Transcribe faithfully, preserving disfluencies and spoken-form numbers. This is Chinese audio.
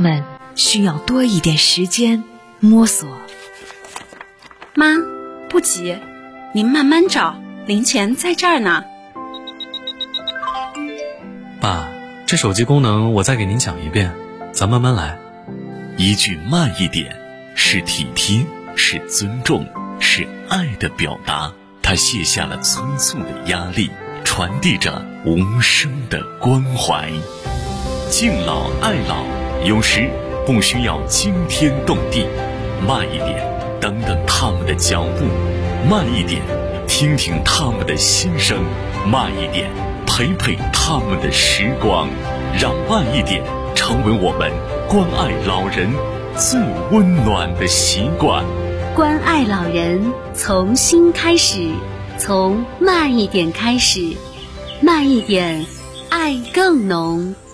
们需要多一点时间摸索。 妈，不急，您慢慢找，零钱在这儿呢。 爸，这手机功能我再给您讲一遍，咱慢慢来。 一句慢一点，是体贴，是尊重，是爱的表达。他卸下了催促的压力，传递着无声的关怀。敬老爱老，有时不需要惊天动地，慢一点，等等他们的脚步；慢一点，听听他们的心声；慢一点，陪陪他们的时光。让慢一点成为我们关爱老人最温暖的习惯。 关爱老人从心开始，从慢一点开始，慢一点，爱更浓。